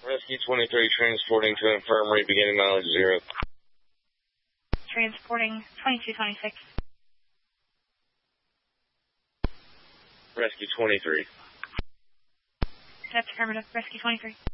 Rescue 23 transporting to infirmary beginning mileage 0. Transporting 2226. Rescue 23. That's affirmative. Rescue 23.